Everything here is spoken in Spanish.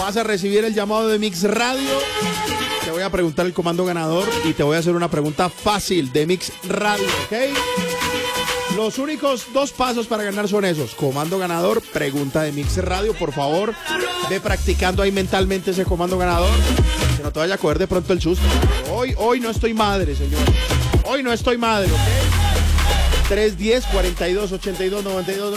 Vas a recibir el llamado de Mix Radio. Te voy a preguntar el comando ganador y te voy a hacer una pregunta fácil de Mix Radio, ¿ok? Los únicos 2 pasos para ganar son esos. Comando ganador, pregunta de Mix Radio. Por favor, ve practicando ahí mentalmente ese comando ganador. Que no te vaya a coger de pronto el susto. Hoy no estoy madre, señor. Hoy no estoy madre, ¿ok? 310-42-82-92.